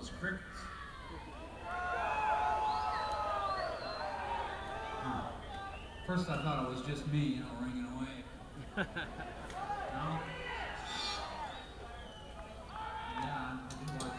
those crickets. First I thought it was just me, ringing away. No?